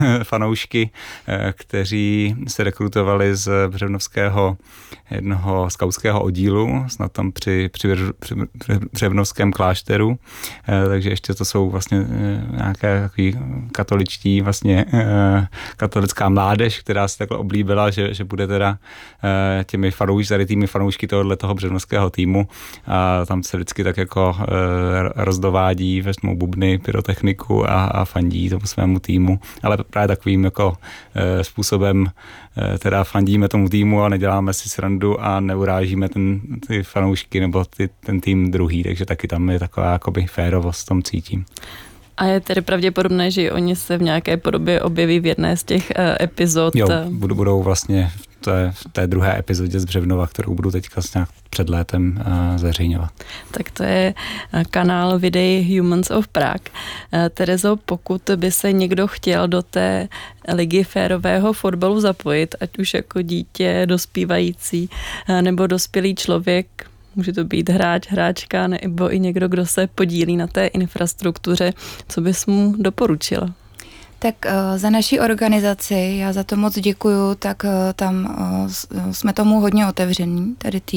fanoušky, kteří se rekrutovali z břevnovského jednoho skautského oddílu, snad tam při břevnovském klášteru, takže ještě to jsou vlastně nějaké takový katoličtí, vlastně katolická mládež, která se takhle oblíbila, že bude teda těmi fanoušky toho břevnovského týmu a tam se vždycky tak jako rozdovádí, vezmou bubny, pyrotechniku a fandí tomu svému týmu, ale právě takovým jako způsobem teda fandíme tomu týmu a neděláme si srandu a neurážíme ty fanoušky nebo ten tým druhý, takže taky tam je taková jakoby férovost v tom cítím. A je tedy pravděpodobné, že oni se v nějaké podobě objeví v jedné z těch epizod? Jo, budou vlastně v té druhé epizodě z Břevnova, kterou budu teďka nějak před létem zveřejňovat. Tak to je kanál videí Humans of Prague. Terezo, pokud by se někdo chtěl do té ligy férového fotbalu zapojit, ať už jako dítě, dospívající nebo dospělý člověk, může to být hráč, hráčka nebo i někdo, kdo se podílí na té infrastruktuře, co bys mu doporučila? Tak za naší organizaci, já za to moc děkuju, tak tam jsme tomu hodně otevření,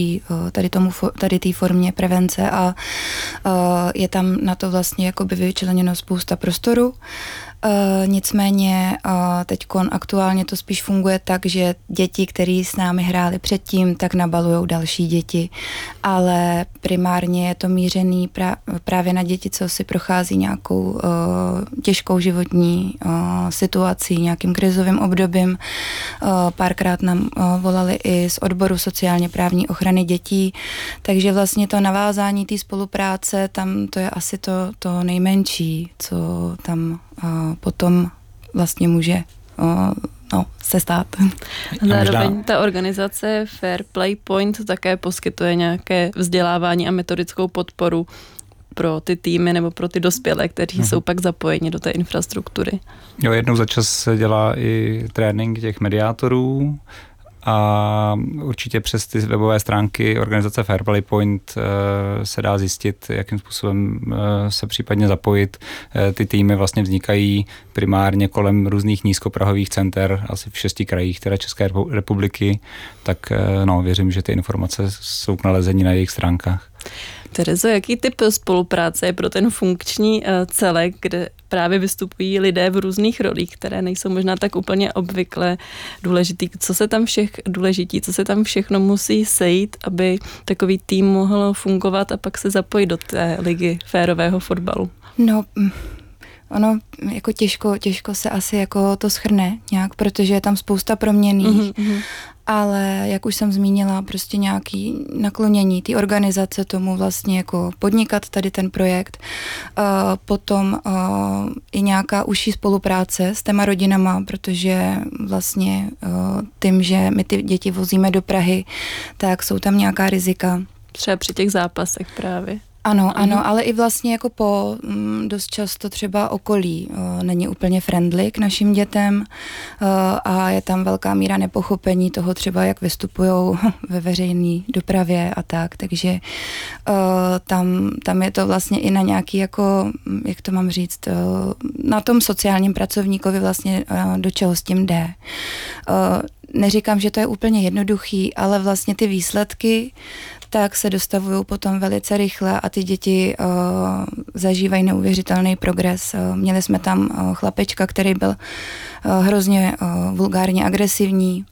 tady té formě prevence a je tam na to vlastně jakoby vyčleněno spousta prostoru. Nicméně teďkon aktuálně to spíš funguje tak, že děti, které s námi hrály předtím, tak nabalujou další děti, ale primárně je to mířený právě na děti, co si prochází nějakou těžkou životní situací, nějakým krizovým obdobím. Párkrát nám volali i z odboru sociálně právní ochrany dětí, takže vlastně to navázání té spolupráce, tam to je asi to nejmenší, co tam potom vlastně může se stát. Zároveň ta organizace Fair Play Point také poskytuje nějaké vzdělávání a metodickou podporu pro ty týmy nebo pro ty dospělé, kteří jsou pak zapojeni do té infrastruktury. Jo, jednou za čas se dělá i trénink těch mediátorů a určitě přes ty webové stránky organizace Fair Play Point se dá zjistit, jakým způsobem se případně zapojit. Ty týmy vlastně vznikají primárně kolem různých nízkoprahových center, asi v 6 krajích teda České republiky, tak věřím, že ty informace jsou k nalezení na jejich stránkách. Terezo, jaký typ spolupráce je pro ten funkční celek, kde právě vystupují lidé v různých rolích, které nejsou možná tak úplně obvykle důležitý? Co se tam všechno musí sejít, aby takový tým mohl fungovat a pak se zapojit do té ligy férového fotbalu? No, ono jako těžko se asi jako to shrne nějak, protože je tam spousta proměnných. Ale jak už jsem zmínila, prostě nějaký naklonění té organizace tomu vlastně jako podnikat tady ten projekt, potom i nějaká užší spolupráce s těma rodinama, protože vlastně tím, že my ty děti vozíme do Prahy, tak jsou tam nějaká rizika. Třeba při těch zápasech právě. Ano, ale i vlastně jako dost často třeba okolí není úplně friendly k našim dětem a je tam velká míra nepochopení toho třeba, jak vystupujou ve veřejné dopravě a tak, takže tam je to vlastně i na nějaký jako, jak to mám říct, na tom sociálním pracovníkovi vlastně do čeho s tím jde. Neříkám, že to je úplně jednoduchý, ale vlastně ty výsledky tak se dostavují potom velice rychle a ty děti zažívají neuvěřitelný progres. Měli jsme tam chlapečka, který byl hrozně vulgárně agresivní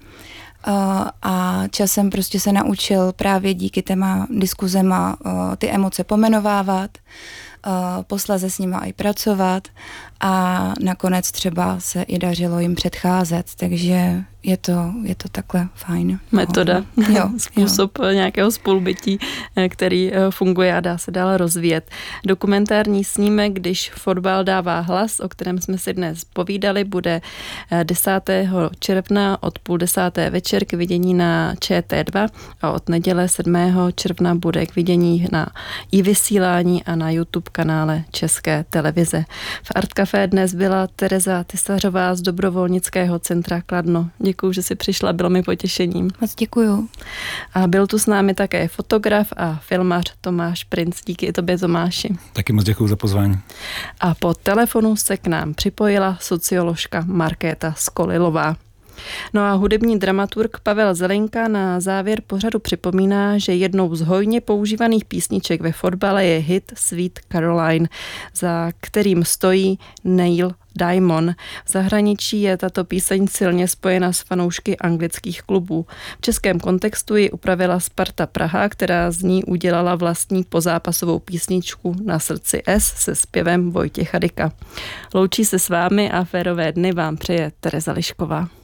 a časem prostě se naučil právě díky těma diskuzema ty emoce pomenovávat, posléze s nima i pracovat a nakonec třeba se i dařilo jim předcházet, takže je to takhle fajn. Metoda, způsob nějakého spolubytí, který funguje a dá se dál rozvíjet. Dokumentární snímek Když fotbal dává hlas, o kterém jsme si dnes povídali, bude 10. června od 9:30 večer k vidění na ČT2 a od neděle 7. června bude k vidění na i vysílání a na YouTube kanále České televize. V Art Café dnes byla Tereza Tysařová z Dobrovolnického centra Kladno. Děkuju, že jsi přišla, bylo mi potěšením. Moc děkuju. A byl tu s námi také fotograf a filmař Tomáš Princ. Díky i tobě, Tomáši. Taky moc děkuju za pozvání. A po telefonu se k nám připojila socioložka Markéta Skolilová. No a hudební dramaturg Pavel Zelinka na závěr pořadu připomíná, že jednou z hojně používaných písniček ve fotbale je hit Sweet Caroline, za kterým stojí Neil Diamond. V zahraničí je tato píseň silně spojena s fanoušky anglických klubů. V českém kontextu ji upravila Sparta Praha, která z ní udělala vlastní pozápasovou písničku Na srdci S se zpěvem Vojtěcha Dyka. Loučí se s vámi a férové dny vám přeje Tereza Lišková.